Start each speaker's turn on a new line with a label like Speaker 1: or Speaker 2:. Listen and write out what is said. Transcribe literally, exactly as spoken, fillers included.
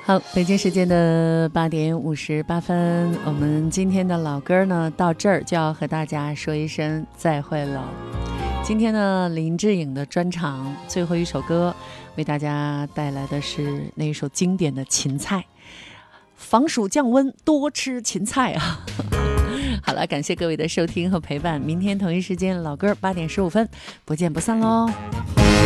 Speaker 1: 好，北京时间的八点五十八分，我们今天的老歌呢，到这儿就要和大家说一声再会了。今天呢，林志颖的专场最后一首歌，为大家带来的是那一首经典的《芹菜》，防暑降温，多吃芹菜啊！好了，感谢各位的收听和陪伴，明天同一时间老歌八点十五分，不见不散喽。